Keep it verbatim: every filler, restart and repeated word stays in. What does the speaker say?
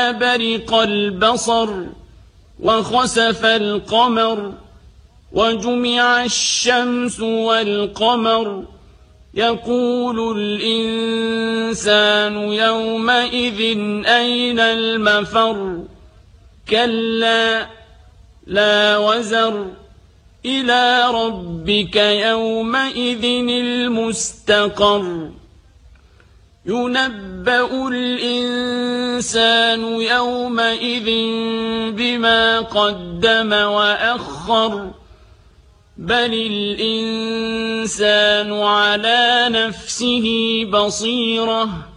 برق البصر وخسف القمر وجمع الشمس والقمر يقول الإنسان يومئذ أين المفر كلا لا وزر إلى ربك يومئذ المستقر ينبأ الإنسان يومئذ بما قدم وأخر بل الإنسان على نفسه بصيرة